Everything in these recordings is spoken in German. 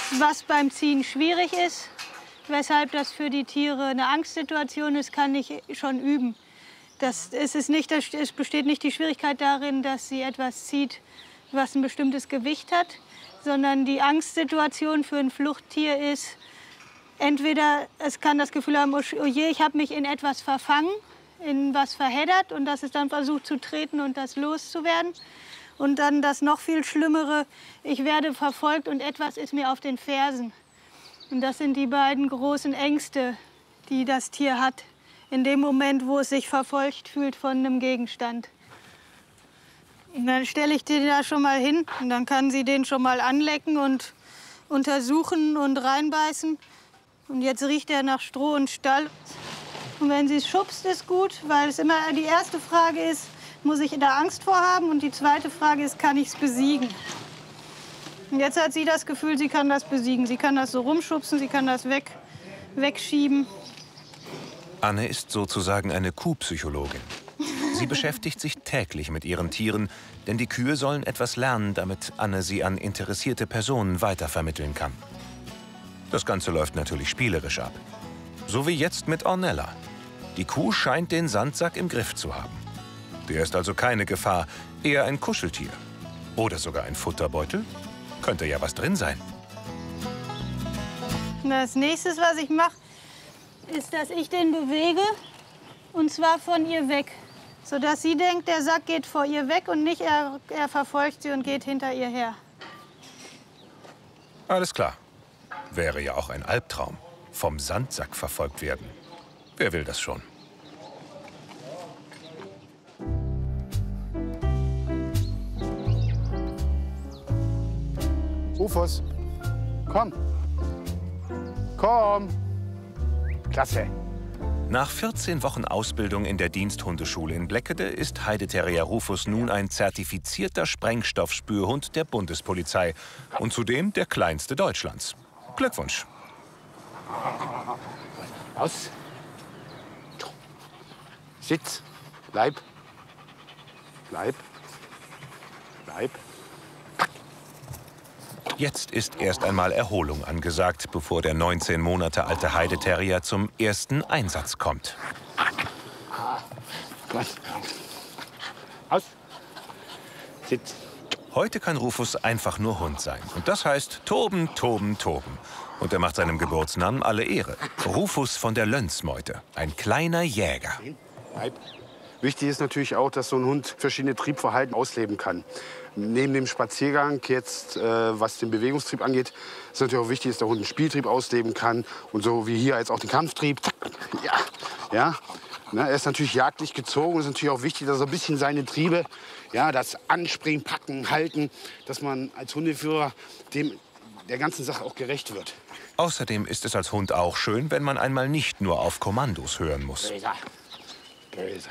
was beim Ziehen schwierig ist, weshalb das für die Tiere eine Angstsituation ist, kann ich schon üben. Es besteht nicht die Schwierigkeit darin, dass sie etwas zieht, was ein bestimmtes Gewicht hat, sondern die Angstsituation für ein Fluchttier ist, entweder es kann das Gefühl haben, oh je, ich habe mich in etwas verfangen, in was verheddert und dass es dann versucht zu treten und das loszuwerden. Und dann das noch viel Schlimmere, ich werde verfolgt und etwas ist mir auf den Fersen. Und das sind die beiden großen Ängste, die das Tier hat, in dem Moment, wo es sich verfolgt fühlt von einem Gegenstand. Und dann stelle ich den da schon mal hin und dann kann sie den schon mal anlecken und untersuchen und reinbeißen. Und jetzt riecht er nach Stroh und Stall. Und wenn sie es schubst, ist gut, weil es immer die erste Frage ist, muss ich da Angst vor haben? Und die zweite Frage ist, kann ich es besiegen? Und jetzt hat sie das Gefühl, sie kann das besiegen. Sie kann das so rumschubsen, sie kann das wegschieben. Anne ist sozusagen eine Kuhpsychologin. Sie beschäftigt sich täglich mit ihren Tieren, denn die Kühe sollen etwas lernen, damit Anne sie an interessierte Personen weitervermitteln kann. Das Ganze läuft natürlich spielerisch ab. So wie jetzt mit Ornella. Die Kuh scheint den Sandsack im Griff zu haben. Der ist also keine Gefahr, eher ein Kuscheltier. Oder sogar ein Futterbeutel. Könnte ja was drin sein. Das nächste, was ich mache, ist, dass ich den bewege, und zwar von ihr weg. Sodass sie denkt, der Sack geht vor ihr weg und nicht er verfolgt sie und geht hinter ihr her. Alles klar. Wäre ja auch ein Albtraum. Vom Sandsack verfolgt werden. Wer will das schon? Rufus, komm. Komm. Klasse. Nach 14 Wochen Ausbildung in der Diensthundeschule in Bleckede ist Heideterrier Rufus nun ein zertifizierter Sprengstoffspürhund der Bundespolizei und zudem der kleinste Deutschlands. Glückwunsch. Aus. Sitz. Bleib. Bleib. Bleib. Jetzt ist erst einmal Erholung angesagt, bevor der 19 Monate alte Heideterrier zum ersten Einsatz kommt. Aus. Sitz. Heute kann Rufus einfach nur Hund sein. Und das heißt toben, toben, toben. Und er macht seinem Geburtsnamen alle Ehre. Rufus von der Lönsmeute, ein kleiner Jäger. Bleib. Wichtig ist natürlich auch, dass so ein Hund verschiedene Triebverhalten ausleben kann. Neben dem Spaziergang, jetzt was den Bewegungstrieb angeht, ist natürlich auch wichtig, dass der Hund einen Spieltrieb ausleben kann. Und so wie hier jetzt auch den Kampftrieb. Ja, ja. Na, er ist natürlich jagdlich gezogen. Es ist natürlich auch wichtig, dass er ein bisschen seine Triebe, ja, das Anspringen, Packen, Halten, dass man als Hundeführer der ganzen Sache auch gerecht wird. Außerdem ist es als Hund auch schön, wenn man einmal nicht nur auf Kommandos hören muss. Böser. Böser.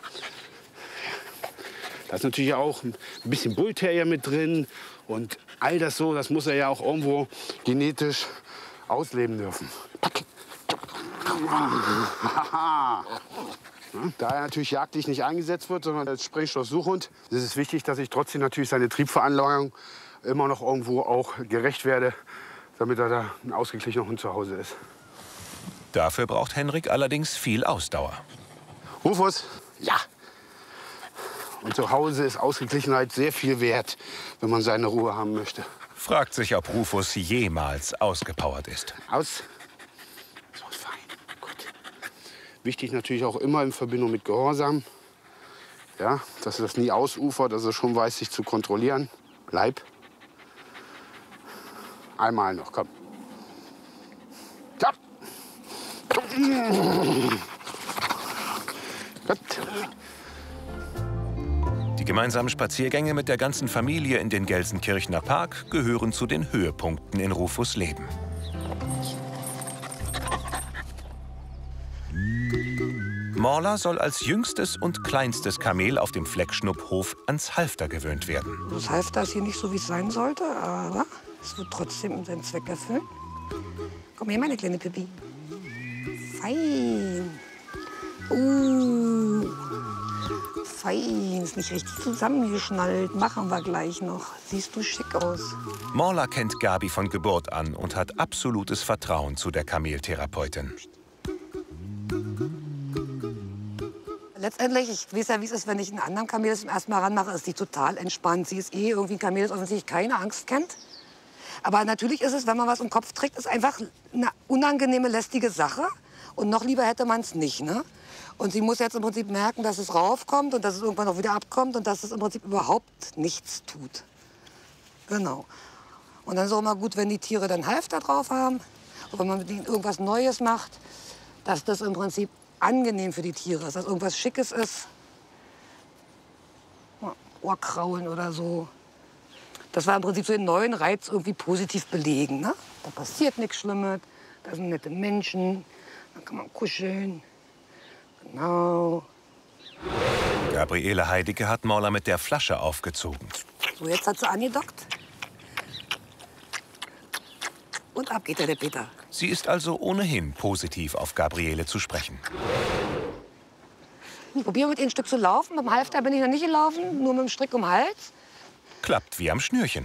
Da ist natürlich auch ein bisschen Bullterrier mit drin. Und all das so, das muss er ja auch irgendwo genetisch ausleben dürfen. Da er natürlich jagdlich nicht eingesetzt wird, sondern als Sprengstoffsuchhund, ist es wichtig, dass ich trotzdem natürlich seine Triebveranlagung immer noch irgendwo auch gerecht werde, damit er da ein ausgeglichener Hund zu Hause ist. Dafür braucht Henrik allerdings viel Ausdauer. Rufus, ja. Und zu Hause ist Ausgeglichenheit sehr viel wert, wenn man seine Ruhe haben möchte. Fragt sich, ob Rufus jemals ausgepowert ist. Aus. So ist fein. Gut. Wichtig natürlich auch immer in Verbindung mit Gehorsam. Ja, dass er das nie ausufert, dass er schon weiß, sich zu kontrollieren. Bleib. Einmal noch, komm. Stopp. Gut. Die gemeinsamen Spaziergänge mit der ganzen Familie in den Gelsenkirchener Park gehören zu den Höhepunkten in Rufus' Leben. Morla soll als jüngstes und kleinstes Kamel auf dem Fleckschnupphof ans Halfter gewöhnt werden. Das Halfter ist hier nicht so, wie es sein sollte, aber es wird trotzdem seinen Zweck erfüllen. Komm her, meine kleine Pippi. Fein. fein, ist nicht richtig zusammengeschnallt. Machen wir gleich noch. Siehst du schick aus. Morla kennt Gabi von Geburt an und hat absolutes Vertrauen zu der Kameltherapeutin. Letztendlich, ich weiß ja, wie es ist, wenn ich einen anderen Kamel das zum ersten Mal ranmache, ist die total entspannt. Sie ist irgendwie ein Kamel, das offensichtlich keine Angst kennt. Aber natürlich ist es, wenn man was im Kopf trägt, ist einfach eine unangenehme, lästige Sache. Und noch lieber hätte man es nicht, ne? Und sie muss jetzt im Prinzip merken, dass es raufkommt und dass es irgendwann auch wieder abkommt und dass es im Prinzip überhaupt nichts tut. Genau. Und dann ist es auch immer gut, wenn die Tiere dann Halfter drauf haben. Und wenn man mit ihnen irgendwas Neues macht, dass das im Prinzip angenehm für die Tiere ist, dass irgendwas Schickes ist. Ohrkraulen oder so. Das war im Prinzip so den neuen Reiz irgendwie positiv belegen. Ne? Da passiert nichts Schlimmes, da sind nette Menschen, da kann man kuscheln. Genau. Gabriele Heidicke hat Morla mit der Flasche aufgezogen. So, jetzt hat sie angedockt. Und ab geht der Peter. Sie ist also ohnehin positiv auf Gabriele zu sprechen. Ich probiere mit ihr ein Stück zu laufen. Mit dem Halfter bin ich noch nicht gelaufen, nur mit dem Strick um den Hals. Klappt wie am Schnürchen.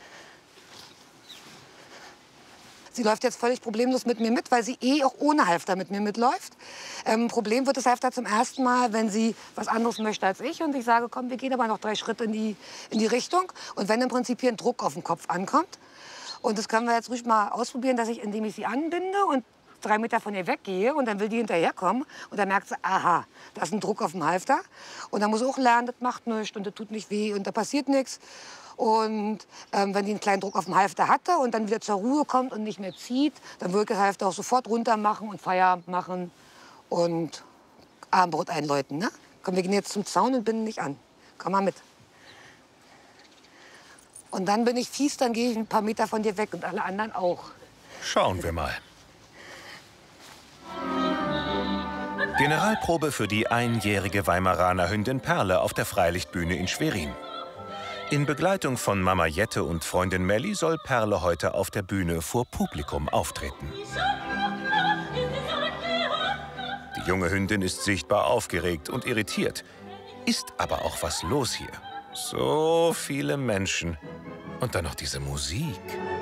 Sie läuft jetzt völlig problemlos mit mir mit, weil sie auch ohne Halfter mit mir mitläuft. Problem wird das Halfter zum ersten Mal, wenn sie was anderes möchte als ich. Und ich sage, komm, wir gehen aber noch 3 Schritte in die Richtung. Und wenn im Prinzip hier ein Druck auf den Kopf ankommt. Und das können wir jetzt ruhig mal ausprobieren, dass ich, indem ich sie anbinde und 3 Meter von ihr weggehe. Und dann will die hinterherkommen. Und dann merkt sie, aha, da ist ein Druck auf dem Halfter. Und dann muss sie auch lernen, das macht nichts und das tut nicht weh und da passiert nichts. Und wenn die einen kleinen Druck auf dem Halfter hatte und dann wieder zur Ruhe kommt und nicht mehr zieht, dann würde ich das Halfter auch sofort runter machen und Feierabend machen und Abendbrot einläuten. Ne? Komm, wir gehen jetzt zum Zaun und binden dich an. Komm mal mit. Und dann bin ich fies, dann gehe ich ein paar Meter von dir weg und alle anderen auch. Schauen wir mal. Generalprobe für die einjährige Weimaraner Hündin Perle auf der Freilichtbühne in Schwerin. In Begleitung von Mama Jette und Freundin Melli soll Perle heute auf der Bühne vor Publikum auftreten. Die junge Hündin ist sichtbar aufgeregt und irritiert. Ist aber auch was los hier. So viele Menschen. Und dann noch diese Musik.